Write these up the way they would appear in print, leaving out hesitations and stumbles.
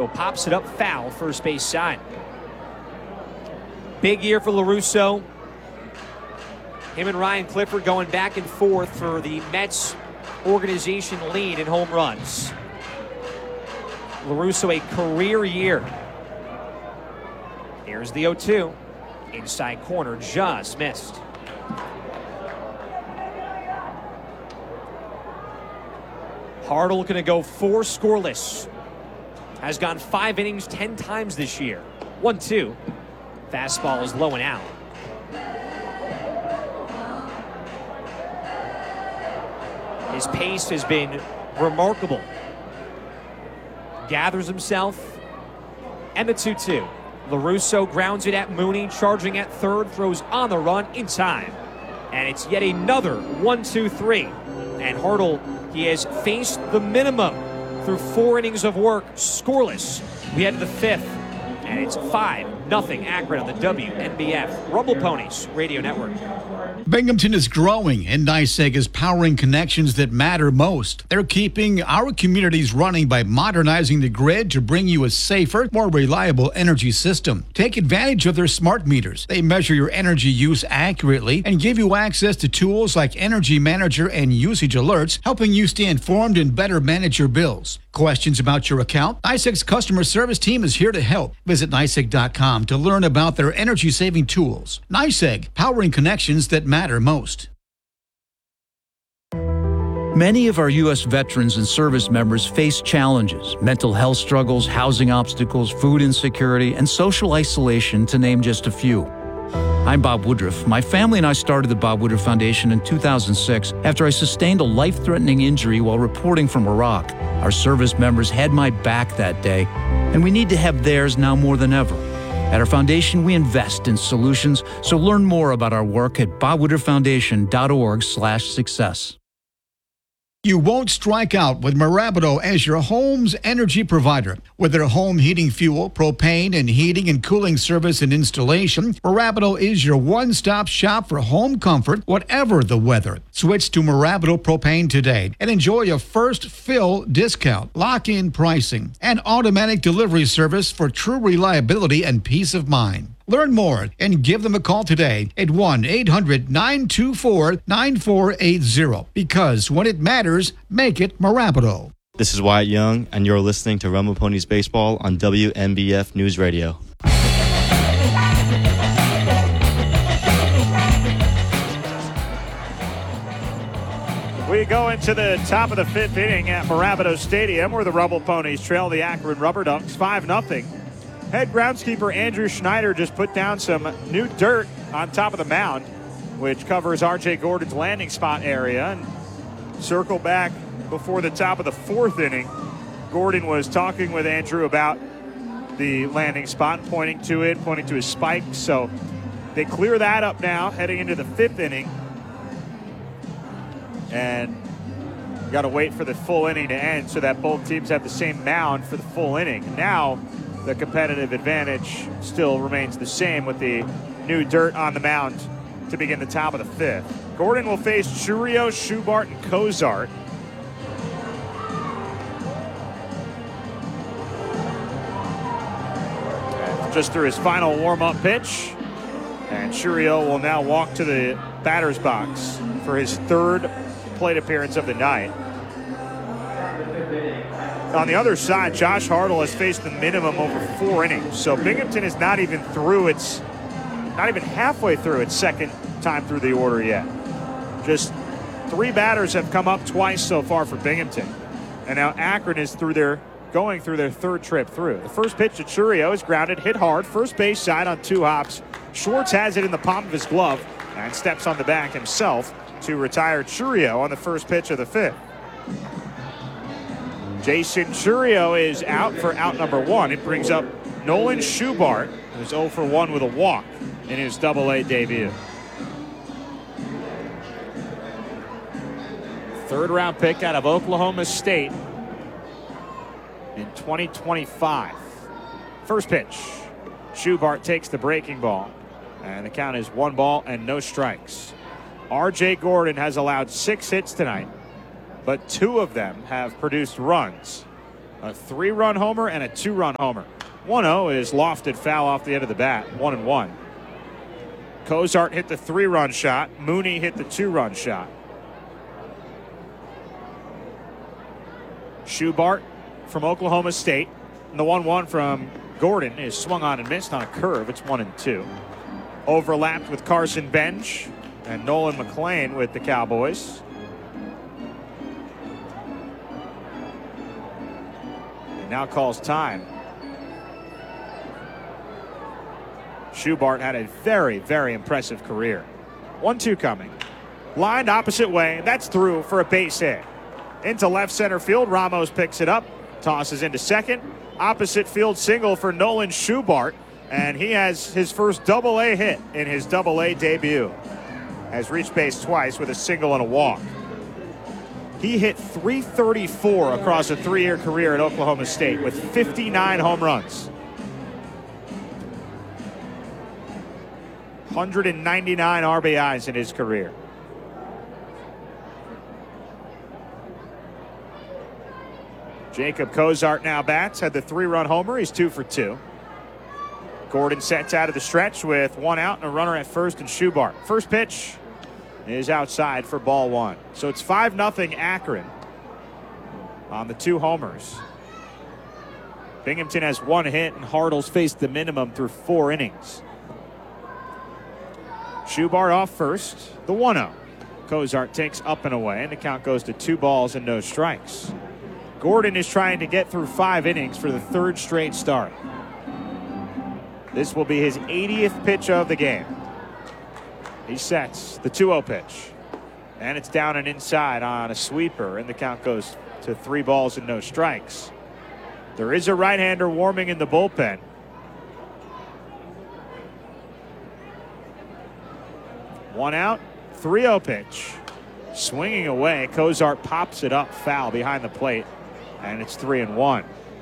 LaRusso pops it up foul, first base side. Big year for LaRusso. Him and Ryan Clifford going back and forth for the Mets organization lead in home runs. LaRusso a career year. Here's the 0-2. Inside corner, just missed. Hartle going to go 4 scoreless. Has gone 5 innings 10 times this year. 1-2. Fastball is low and out. His pace has been remarkable. Gathers himself. And the 2-2. LaRusso grounds it at Mooney, charging at third, throws on the run in time. And it's yet another 1-2-3. And Hartle, he has faced the minimum through 4 innings of work, scoreless. We head to the 5th, and it's 5-0 Akron on the WNBF Rumble Ponies Radio Network. Binghamton is growing, and NYSEG is powering connections that matter most. They're keeping our communities running by modernizing the grid to bring you a safer, more reliable energy system. Take advantage of their smart meters. They measure your energy use accurately and give you access to tools like Energy Manager and Usage Alerts, helping you stay informed and better manage your bills. Questions about your account? NYSEG's customer service team is here to help. Visit NYSEG.com to learn about their energy-saving tools. NYSEG, powering connections that matter most. Many of our U.S. veterans and service members face challenges: mental health struggles, housing obstacles, food insecurity, and social isolation, to name just a few. I'm Bob Woodruff. My family and I started the Bob Woodruff Foundation in 2006 after I sustained a life-threatening injury while reporting from Iraq. Our service members had my back that day, and we need to have theirs now more than ever. At our foundation, we invest in solutions, so learn more about our work at bobwoodrufffoundation.org/success. You won't strike out with Mirabito as your home's energy provider. With their home heating fuel, propane, and heating and cooling service and installation, Mirabito is your one-stop shop for home comfort, whatever the weather. Switch to Mirabito Propane today and enjoy a first fill discount, lock-in pricing, and automatic delivery service for true reliability and peace of mind. Learn more and give them a call today at 1-800-924-9480. Because when it matters, make it Mirabito. This is Wyatt Young, and you're listening to Rumble Ponies Baseball on WNBF News Radio. We go into the top of the 5th inning at Mirabito Stadium, where the Rumble Ponies trail the Akron Rubber Ducks 5-0. Head groundskeeper Andrew Schneider just put down some new dirt on top of the mound, which covers R.J. Gordon's landing spot area. And circle back before the top of the 4th inning. Gordon was talking with Andrew about the landing spot, pointing to his spike. So they clear that up now, heading into the 5th inning. And got to wait for the full inning to end so that both teams have the same mound for the full inning. Now the competitive advantage still remains the same with the new dirt on the mound to begin the top of the 5th. Gordon will face Chourio, Schubart, and Cozart. Just through his final warm-up pitch. And Chourio will now walk to the batter's box for his 3rd plate appearance of the night. On the other side, Josh Hartle has faced the minimum over 4 innings. So Binghamton is not even halfway through its 2nd time through the order yet. Just 3 batters have come up twice so far for Binghamton. And now Akron is going through their 3rd trip through. The first pitch to Chourio is grounded, hit hard, first base side on 2 hops. Schwartz has it in the palm of his glove and steps on the back himself to retire Chourio on the first pitch of the 5th. Jason Chourio is out for out number 1. It brings up Nolan Schubart, who's 0 for 1 with a walk in his Double-A debut. 3rd round pick out of Oklahoma State in 2025. First pitch. Schubart takes the breaking ball, and the count is 1 ball and no strikes. R.J. Gordon has allowed 6 hits tonight, but 2 of them have produced runs. a 3-run homer and a 2-run homer. 1-0 is lofted foul off the end of the bat, 1-1. Cozart hit the 3-run shot. Mooney hit the 2-run shot. Schubart from Oklahoma State. And the 1-1 from Gordon is swung on and missed on a curve. It's 1-2. Overlapped with Carson Bench and Nolan McLean with the Cowboys. And now calls time. Schubart had a very, very impressive career. 1-2 coming. Lined opposite way. That's through for a base hit. Into left center field. Ramos picks it up. Tosses into second. Opposite field single for Nolan Schubart. And he has his first Double-A hit in his Double-A debut. Has reached base twice with a single and a walk. He hit .334 across a 3-year career at Oklahoma State with 59 home runs. 199 RBIs in his career. Jacob Cozart now bats. Had the 3-run homer. He's 2 for 2. Gordon sets out of the stretch with 1 out and a runner at first and Schubart. First pitch is outside for ball 1. So it's 5-0 Akron on the 2 homers. Binghamton has 1 hit and Hartle's faced the minimum through 4 innings. Schubart off first, the 1-0. Cozart takes up and away, and the count goes to 2 balls and no strikes. Gordon is trying to get through 5 innings for the 3rd straight start. This will be his 80th pitch of the game. He sets the 2-0 pitch, and it's down and inside on a sweeper, and the count goes to 3 balls and no strikes. There is a right-hander warming in the bullpen. One out, 3-0 pitch. Swinging away, Cozart pops it up foul behind the plate, and it's 3-1.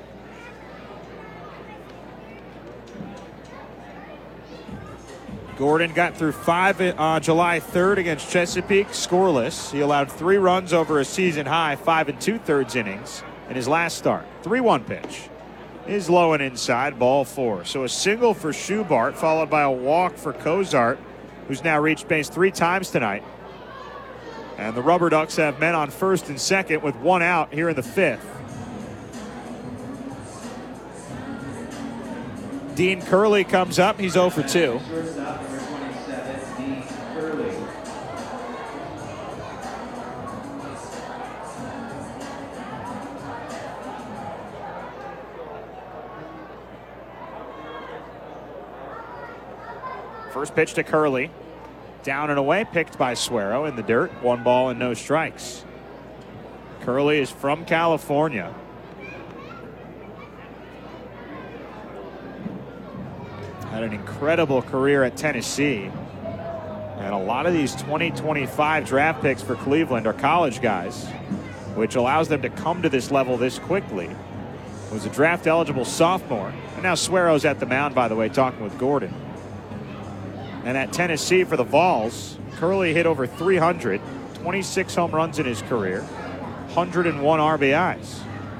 Gordon got through 5 on July 3rd against Chesapeake, scoreless. He allowed 3 runs over a season-high 5 2/3 innings in his last start. 3-1 pitch is low and inside, ball 4. So a single for Schubart, followed by a walk for Cozart, who's now reached base 3 times tonight. And the Rubber Ducks have men on first and second with 1 out here in the 5th. Dean Curley comes up. He's 0 for 2. First pitch to Curley. Down and away, picked by Suero in the dirt. 1 ball and no strikes. Curley is from California. Had an incredible career at Tennessee. And a lot of these 2025 draft picks for Cleveland are college guys, which allows them to come to this level this quickly. Was a draft eligible sophomore. And now Suero's at the mound, by the way, talking with Gordon. And at Tennessee for the Vols, Curley hit over 300, 26 home runs in his career, 101 RBIs.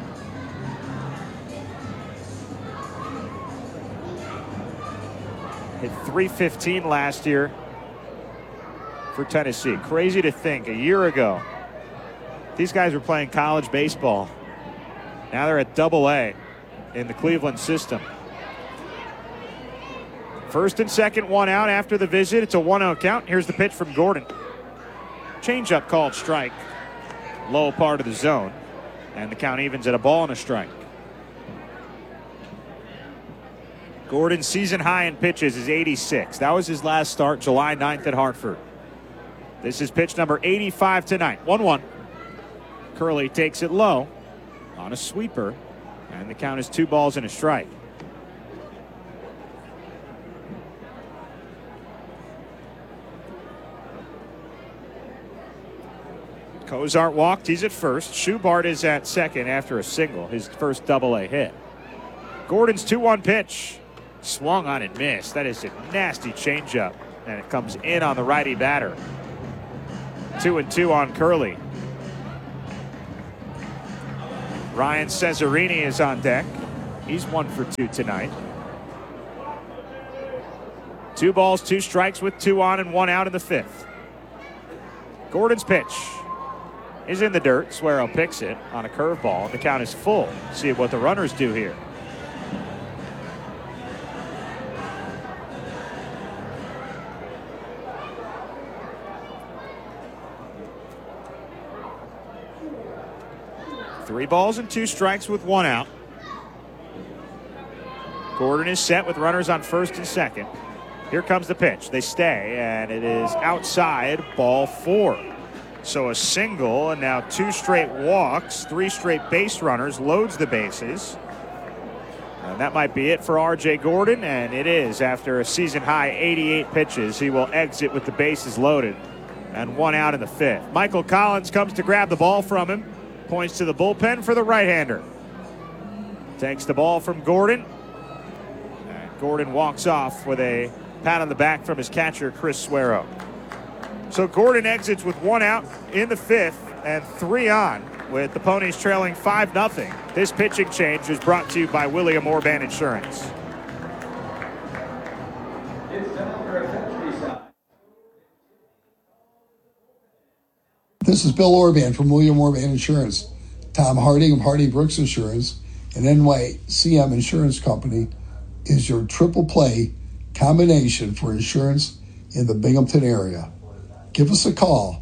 Hit .315 last year for Tennessee. Crazy to think, a year ago, these guys were playing college baseball. Now they're at Double-A in the Cleveland system. First and second, 1 out after the visit. It's a 1-0 count. Here's the pitch from Gordon. Changeup called strike. Low part of the zone. And the count evens at a ball and a strike. Gordon's season high in pitches is 86. That was his last start, July 9th at Hartford. This is pitch number 85 tonight. 1-1. Curley takes it low on a sweeper. And the count is 2 balls and a strike. Cozart walked. He's at first. Schubart is at second after a single, his first Double-A hit. Gordon's 2-1 pitch. Swung on and missed. That is a nasty changeup. And it comes in on the righty batter. 2-2 on Curley. Ryan Cesarini is on deck. He's 1 for 2 tonight. 2 balls, 2 strikes with 2 on and 1 out in the 5th. Gordon's pitch is in the dirt. Suero picks it on a curveball. The count is full. See what the runners do here. Three balls and 2 strikes with 1 out. Gordon is set with runners on first and second. Here comes the pitch. They stay, and it is outside, ball 4. So a single, and now 2 straight walks, 3 straight base runners, loads the bases. And that might be it for R.J. Gordon, and it is. After a season-high 88 pitches, he will exit with the bases loaded and 1 out in the 5th. Michael Collins comes to grab the ball from him, points to the bullpen for the right-hander. Takes the ball from Gordon. And Gordon walks off with a pat on the back from his catcher, Chris Suero. So Gordon exits with 1 out in the 5th and 3 on, with the Ponies trailing 5-0. This pitching change is brought to you by William Orban Insurance. This is Bill Orban from William Orban Insurance. Tom Harding of Harding Brooks Insurance and NYCM Insurance Company is your triple play combination for insurance in the Binghamton area. Give us a call,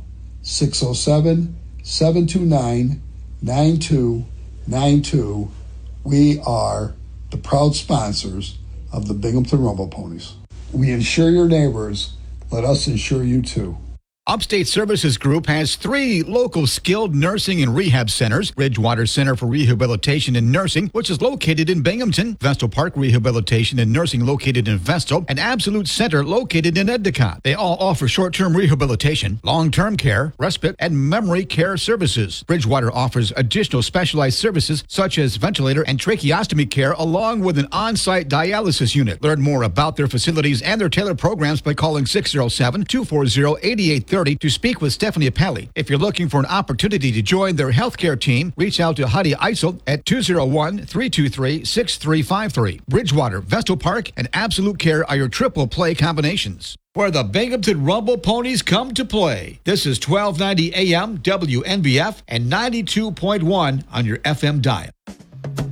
607-729-9292. We are the proud sponsors of the Binghamton Rumble Ponies. We insure your neighbors. Let us insure you too. Upstate Services Group has 3 local skilled nursing and rehab centers. Bridgewater Center for Rehabilitation and Nursing, which is located in Binghamton. Vestal Park Rehabilitation and Nursing located in Vestal. And Absolute Center located in Endicott. They all offer short-term rehabilitation, long-term care, respite, and memory care services. Bridgewater offers additional specialized services such as ventilator and tracheostomy care, along with an on-site dialysis unit. Learn more about their facilities and their tailored programs by calling 607-240-8830 to speak with Stephanie Appelli. If you're looking for an opportunity to join their healthcare team, reach out to Heidi Eisel at 201-323-6353. Bridgewater, Vestal Park, and Absolute Care are your triple play combinations, where the Binghamton Rumble Ponies come to play. This is 1290 AM WNBF and 92.1 on your FM dial.